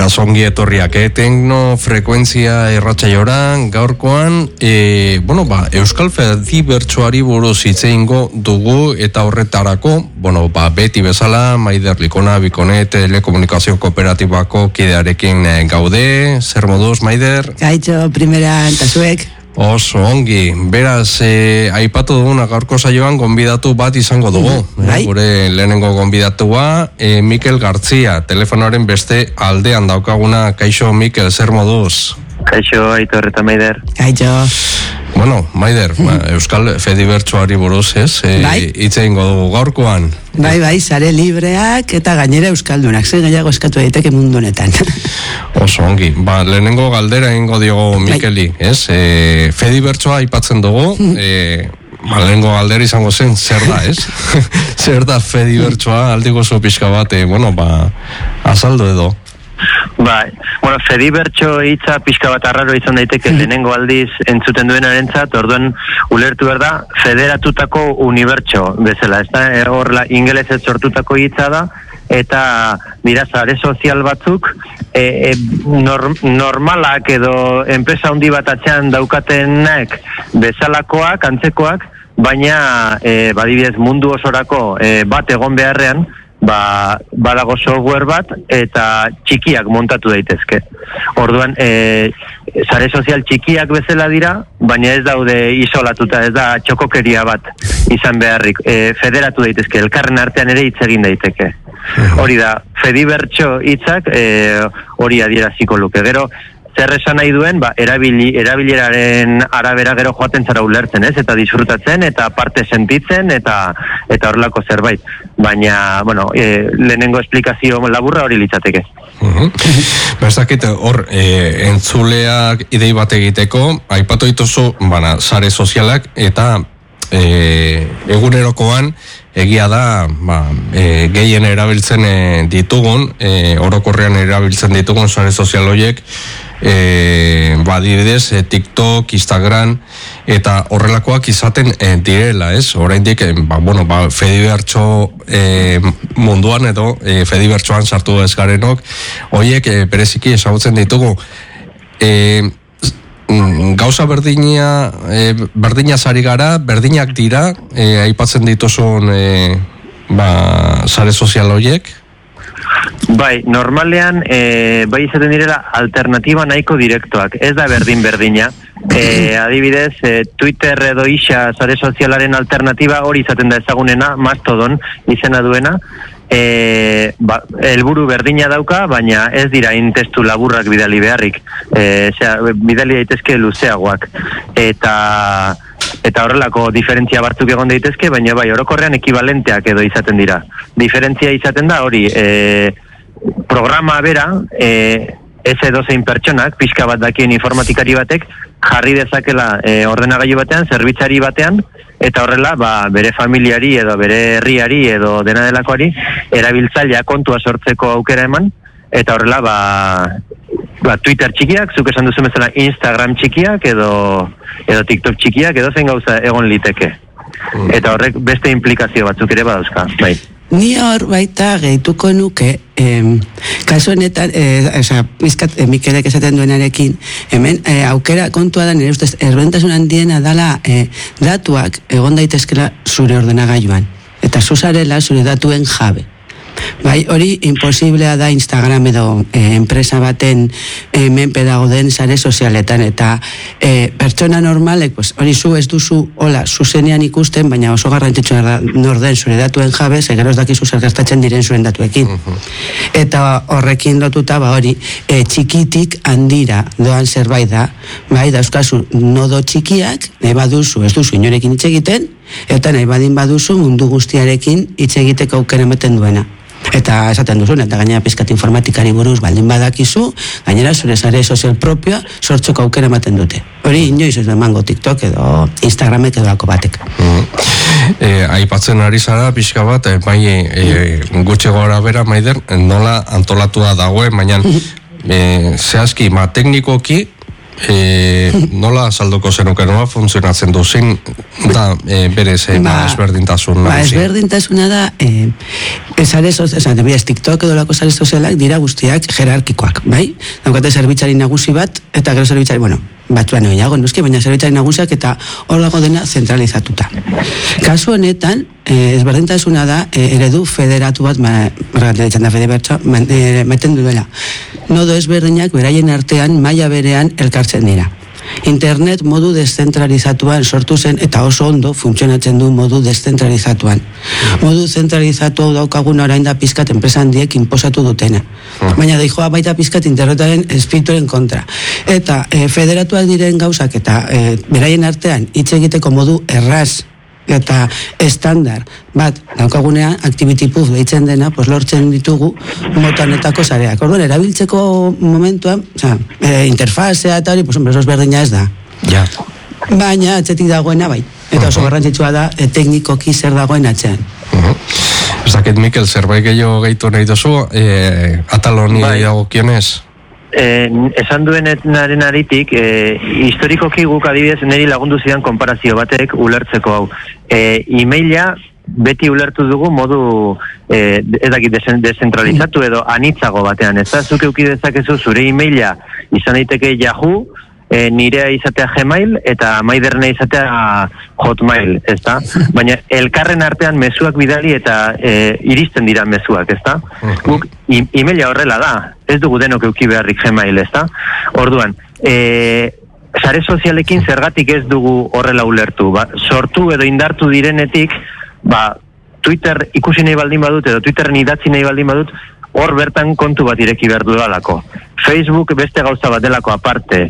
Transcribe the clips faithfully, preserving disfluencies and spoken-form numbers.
Beraz, ongi etorriak, eh? Tekno frekuentzia irratsaioan gaurkoan, e, bueno, ba, Euskal Fedibertsoari buruz hitz egingo dugu eta horretarako, bueno, ba, beti bezala, Maider Likona, Bikonet, Telekomunikazio Kooperatibako kidearekin eh, gaude. Zer moduz, Maider? Gaitxo, primera entasuek. Oso ongi, beraz, eh, aipatu duguna gaurko saioan gonbidatu bat izango dugu. Mm-hmm. eh, gure lehenengo gonbidatua, eh, Mikel Gartzia, telefonoaren beste aldean daukaguna. Kaixo, Mikel, zer moduz? Kaixo, Aitor eta Maider. Kaixo. Bueno, Maider, ba, Euskal Fedibertsoari buruz, ez? E, Bai. Hitz egingo dugu gaurkoan. Bai, bai, sare libreak eta gainera euskaldunak, zer gehiago eskatu daiteke mundu honetan. Oso ongi, ba, lehenengo galdera egingo diogo Mikeli, ez? E, Fedibertsoa aipatzen dugu, e, ba, lehenengo galdera izango zen, zer da, ez? Zer da Fedibertsoa, aldiko zu pixka bat, e, bueno, ba, azaldu edo. Bai, bueno, Fedibertso hitza pixka bat arraro izan daiteke lehenengo aldiz entzuten duenarentzat, orduan ulertu behar da, federatutako unibertso bezala, ez da, horrela ingelesez sortutako hitza da, eta dira sare sozial batzuk e, e, nor, normalak edo enpresa handi bat atzean daukatenek bezalakoak, antzekoak, baina e, badibidez mundu osorako e, bat egon beharrean, ba, badago software bat eta txikiak montatu daitezke. Orduan, e, sare sozial txikiak bezala dira, baina ez daude isolatuta, ez da txokokeria bat izan beharrik. E, federatu daitezke, elkarren artean ere hitz egin daiteke. Hori da, Fedibertso hitzak e, hori adieraziko luke. Gero, zer esan nahi duen, ba, erabili, erabileraren arabera gero joaten zara ulertzen, ez? Eta disfrutatzen, eta parte sentitzen, eta eta horrelako zerbait. Baina, bueno, e, lehenengo esplikazio laburra hori litzateke. Uh-huh. Berzakit, hor, e, entzuleak idei bat egiteko, aipatu dituzu, bana, sare sozialak, eta e, egunerokoan, egia da, ba, e, gehien erabiltzen e, ditugun, e, orokorrean erabiltzen ditugun sare sozial horiek, e, ba, adibidez, e, TikTok, Instagram, eta horrelakoak izaten e, direla, ez? Oraindik, e, ba, bueno, ba, Fedibertso e, munduan edo, e, Fedibertsoan sartu ez garenok, horiek e, bereziki ezagutzen ditugu. E, gauza berdina e, berdina sari gara, berdinak dira, e, aipatzen dituzun e, ba, sare sozial horiek? Bai, normalean e, bai izaten direla alternatiba nahiko direktoak, ez da berdin berdina. E, adibidez, e, Twitter edo isa sare sozialaren alternatiba hori izaten da ezagunena, Mastodon izena duena. E, ba, helburu berdina dauka, baina ez dira intestu laburrak bidali beharrik, e, zera, bidali daitezke luzeagoak, eta eta horrelako diferentzia batzuk egon daitezke, baina bai, orokorrean ekibalenteak edo izaten dira. Diferentzia izaten da hori, e, programa bera, e, ez edozein pertsonak, pixka bat dakien informatikari batek, jarri dezakela e, ordenagailu batean, zerbitzari batean, eta horrela, ba, bere familiari edo bere herriari edo dena delakoari erabiltzailea kontua sortzeko aukera eman, eta horrela, ba, ba, Twitter txikiak, zuk esan duzu bezala Instagram txikiak edo, edo TikTok txikiak edo zen gauza egon liteke. Eta horrek beste implikazio batzuk ere badauzka, bai. Ni hor baita gehituko nuke, em, kasu honetan, e, oza, bizkat, e, Mikelek esaten duenarekin, hemen e, aukera kontua da, nire ustez, erbentasun handiena dala e, datuak egon daitezkela zure ordenagailuan, eta zuzarela zure datuen jabe. Bai, hori imposiblea da Instagram edo e, enpresa baten e, menpe dago den sare sozialetan, eta e, pertsona normalek, pues, hori zu ez duzu hola, zuzenean ikusten, baina oso garrantzitsua da norden zure datuen jabe, zegero ez dakizu zer gertatzen diren zuen datuekin. Uh-huh. Eta horrekin lotuta, ba hori, e, txikitik handira doan zerbait da, bai, dauzkazu nodo txikiak, nahi baduzu, ez duzu inorekin hitz egiten, eta nahi badin baduzu mundu guztiarekin hitz egiteko aukera ematen duena. Eta esaten duzun, eta gainera pizkat informatikari buruz baldin badakizu, gainera zure sare sozial propioa sortzeko aukera ematen dute. Hori inoiz ez emango TikTok edo Instagramek edo ako batek. Mm. E, aipatzen ari zara pixka bat, e, bai, e, gutxi gora bera, Maider, nola antolatua dagoen, baina e, zehazki, ma teknikoki, e, nola salduko zenuke, nola funtzionatzen du, zein da e, berez e, ba, ezberdintasun ba, nagusia? Ezberdintasuna da, e, esare sozialak, ez TikTok edo lako sare sozialak dira guztiak jerarkikoak, bai? Daukate zerbitzari nagusi bat, eta gero zerbitzari, bueno, batuan egiago, noski, baina zerbitzari nagusiak eta hor dago dena zentralizatuta. Kasu honetan, e, ezberdintasuna da, e, eredu federatu bat, ma, ditzen da federbertsoa, e, meten duela. Nodo ezberdinak beraien artean, maila berean elkartzen dira. Internet modu deszentralizatuan sortu zen eta oso ondo funtzionatzen du modu deszentralizatuan. Modu zentralizatu daukagun orain da pizkat enpresa handiek inposatu dutena. Baina daijoa baita pizkat internetaren espirituaren kontra. Eta e, federatuak diren gauzak eta e, beraien artean hitz egiteko modu erraz eta estandar bat daukagunean activity puff deitzen dena, pues lortzen ditugu motanetako sareak. Orduan erabiltzeko momentuan, osea, e, interfazea eta hori, pues hombre, oso berdina ez da. Ja. Baina atzetik dagoena bai. Eta oso garrantzitsua da e, teknikoki zer dagoen atzean. Uh-huh. Ez dakit, Mikel, zerbait gehiago gehitu nahi duzu, e, ataloni bai. Dagokionez? Eh, esan duenaren aritik, eh, historikoki guk adibidez niri lagundu zidan konparazio batek ulertzeko hau. Eh, e-maila beti ulertu dugu modu eh, ez dakit dezentralizatu edo anitzago batean. Ez da, zuk euki dezakezu zure e-maila izan daiteke Yahoo, e, nirea izatea Gmail eta maiderna izatea Hotmail, ez da? Baina elkarren artean mezuak bidali eta e, iristen dira mezuak, ez da? Guk e-maila horrela da, ez dugu denok euki beharrik Gmail, ez da? Orduan, e, sare sozialekin zergatik ez dugu horrela ulertu, ba, sortu edo indartu direnetik, ba, Twitter ikusi nahi baldin badut edo Twitterren idatzi nahi baldin badut, hor bertan kontu bat ireki behar dudalako. Facebook beste gauza bat delako aparte.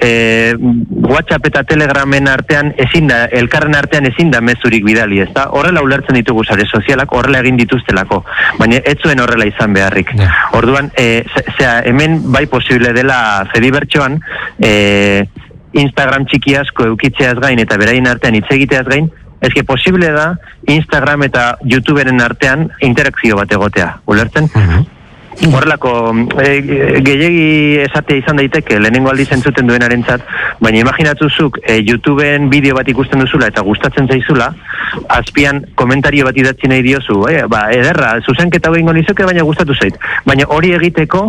E, WhatsApp eta Telegramen artean ezin da, elkarren artean ezin da mezurik bidali, ez da? Horrela ulertzen ditugu sare sozialak, horrela egin dituztelako, baina ez zuen horrela izan beharrik. Yeah. Orduan, e, zera, hemen bai posible dela Fedibertsoan, e, Instagram txiki asko eukitzeaz gain eta beraien artean hitz egiteaz gain, ezke posible da Instagram eta YouTuberen artean interakzio bat egotea, ulertzen? Uh-huh. Horrelako, e, gehiegi esatea izan daiteke, lehenengo aldiz entzuten duenarentzat, baina imaginatzuzuk e, YouTubeen bideo bat ikusten duzula eta gustatzen zaizula, azpian komentario bat idatzi nahi diozu, eh, ba, ederra, zuzenketa behingo nizuke, baina gustatu zait. Baina hori egiteko,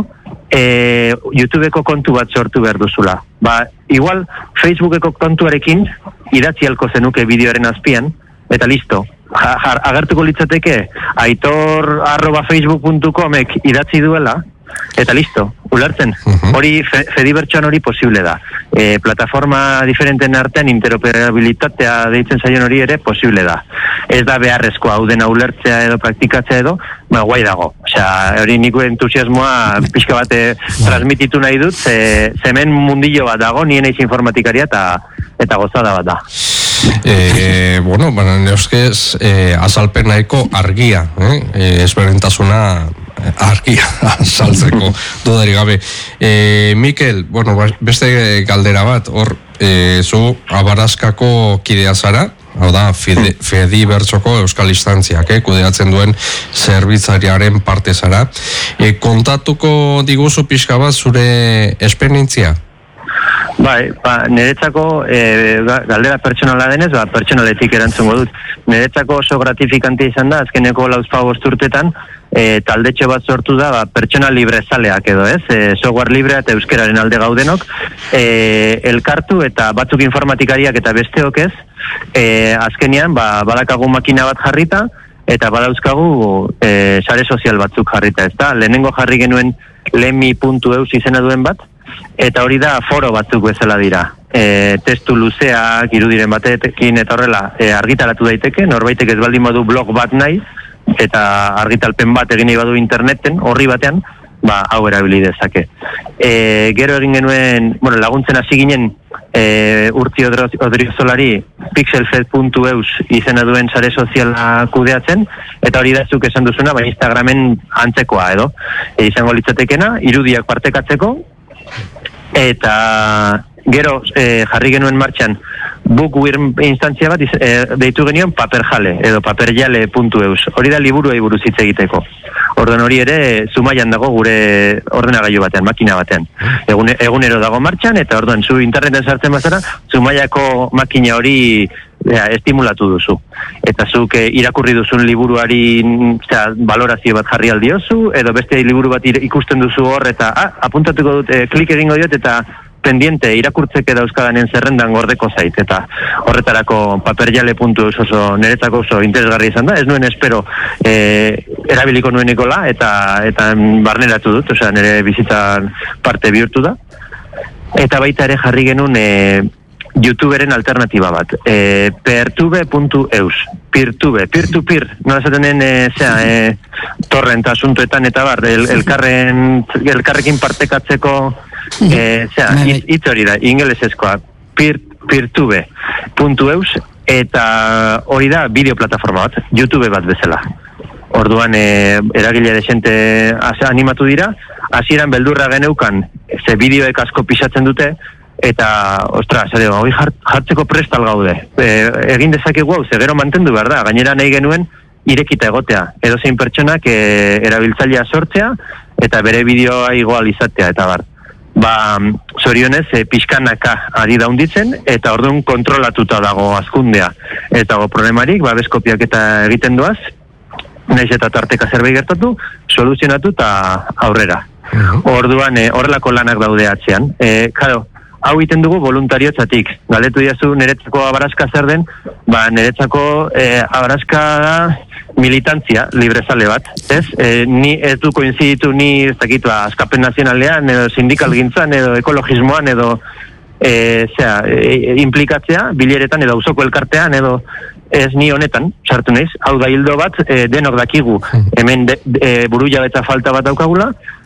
e, YouTubeko kontu bat sortu behar duzula. Ba, igual, Facebookeko kontuarekin, idatzi halko zenuke bideoaren azpian, eta listo. Ja, ja, agertuko litzateke aitor arroba facebook puntu comek idatzi duela eta listo, ulertzen. Uh-huh. Hori fe, Fedibertsoan hori posible da. E, plataforma diferenten artean interoperabilitatea deitzen zaion hori ere posible da. Ez da beharrezkoa hau dena ulertzea edo praktikatzea edo, ba, guai dago. Osea, hori niko entusiasmoa pixka bate transmititu nahi dut, ze, zemen mundillo bat dago, nien eiz informatikaria eta, eta gozada bat da. E, bueno, bueno, neuskez e, azalpen nahiko argia, eh? E, ezberdintasuna argia azaltzeko dudari gabe. E, Mikel, bueno, beste galdera bat, hor, e, zu Abarazkako kidea zara, hau da, Fedibertsoko euskal instantziak, eh, kudeatzen duen zerbitzariaren parte zara. E, kontatuko diguzu pixka bat zure esperientzia? Bai, ba, niretzako e, galdera pertsonala denez, ba, pertsonaletik erantzungo dut. Niretzako oso gratifikante izan da, azkeneko lauzpa bosturtetan, e, taldetxo bat sortu da, ba, pertsona librezaleak edo, ez? E, software librea eta euskeraren alde gaudenok, e, elkartu eta batzuk informatikariak eta besteok ez, e, azkenean, ba, badakagu makina bat jarrita, eta badauzkagu e, sare sozial batzuk jarrita, ez da? Lehenengo jarri genuen lemi puntu eus izena duen bat, eta hori da foro batzuk bezala dira. E, testu luzeak, irudiren batekin eta horrela e, argitaratu daiteke, norbaitek ez baldin badu blog bat nahi, eta argitalpen bat egin nahi badu interneten, horri batean, ba, hau erabili dezake. E, gero egin genuen, bueno, laguntzen hasi ginen e, Urtzi Odriozolari pixelfed puntu eus izena duen sare soziala kudeatzen, eta hori da zuk esan duzuna, ba, Instagramen antzekoa edo. E, izango litzatekena, irudiak partekatzeko, eta gero e, jarri genuen martxan bookworm instantzia bat iz, e, deitu genion paperjale edo paperjale puntu eus. Hori da liburuei buruz hitz egiteko. Orduan hori ere Zumaian dago gure ordenagailu batean, makina batean. Egun, egunero dago martxan, eta orduan zu interneten sartzen bazara, Zumaiako makina hori ja, estimulatu duzu. Eta zuk eh, irakurri duzun liburuari zera, valorazio bat jarri aldiozu, edo beste liburu bat ikusten duzu hor, eta ah, apuntatuko dut, eh, klik egingo diot, eta pendiente irakurtzeke dauzkadanen zerrendan gordeko zait, eta horretarako paperjale puntu eus oso niretzako oso interesgarri izan da, ez nuen espero e, erabiliko nuenikola, eta eta barneratu dut, osea nire bizitzan parte bihurtu da, eta baita ere jarri genuen e, YouTuberen alternatiba bat, e, peertube puntu eus, peertube, peer-to-peer, nola esaten den, e, zera, e, torrent asuntoetan eta bar, el, elkarren, elkarrekin partekatzeko, e, zera, hitz hori da, ingelesezkoa, peer, peertube puntu eus, eta hori da bideoplataforma bat, YouTube bat bezala. Orduan, e, eragile desente animatu dira, hasieran beldurra geneukan, ze bideoek asko pisatzen dute, eta, ostra, zare, hori jartzeko prestal gaude. E, egin dezakegu hau, ze gero mantendu behar da, gainera nahi genuen irekita egotea. Edo zein pertsonak e, erabiltzailea sortzea, eta bere bideoa igual izatea, eta bar. Ba, zorionez, e, pixkanaka ari daunditzen, eta orduan kontrolatuta dago azkundea. Eta dago problemarik, ba, bezkopiak eta egiten duaz, naiz eta tarteka zerbait gertatu, soluzionatu eta aurrera. Orduan, e, horrelako lanak daude atzean. E, karo, hau egiten dugu voluntariotzatik. Galdetu diazu niretzako abarazka zer den, ba niretzako e, abarazka da militantzia librezale bat, ez? E, ni ez du koinziditu ni ez dakit, ba, askapen nazionalean, edo sindikal gintzan, edo ekologismoan, edo e, zera, e, implikatzea, bileretan, edo auzoko elkartean, edo ez ni honetan, sartu naiz, hau da hildo bat, e, denok dakigu, hemen de, de, buru jabetza falta bat daukagula,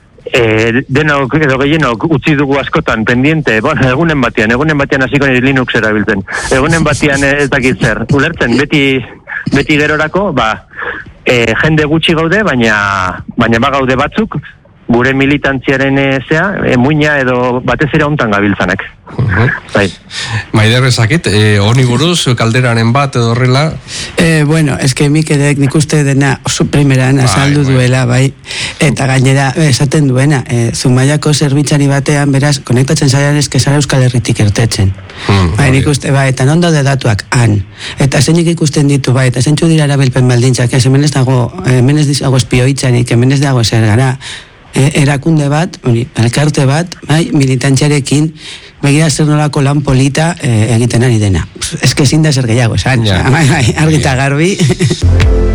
E, denok edo gehienok utzi dugu askotan pendiente, bueno, egunen batean, egunen batean hasiko nire Linux erabiltzen, egunen batean ez dakit zer, ulertzen, beti, beti gerorako, ba, e, jende gutxi gaude, baina, baina bagaude batzuk, gure militantziaren ezea, emuina edo batez ere hontan gabiltzanak. Uh-huh. Bai. Maider ezakit, eh, honi buruz, kalderaren bat edo horrela? Eh, bueno, eske Mikelek nik uste dena oso primeran azaldu bai, duela, bai, eta gainera esaten duena, eh, Zumaiako zerbitzari batean, beraz, konektatzen zailan eske zara Euskal Herritik irtetzen. Hmm, bai, nik uste, bai, eta non daude datuak, han. Eta zeinik ikusten ditu, bai, eta zeintzu dira erabilpen baldintzak, ez hemen ez dago, hemen ez dago espioitzarik, hemen ez dago zer gara, erakunde bat, elkarte bat, bai, militantziarekin, begira zer nolako lan polita eh, egiten ari dena. Ez que ezin da zer gehiago, esan, ja. Bai, bai, argita garbi.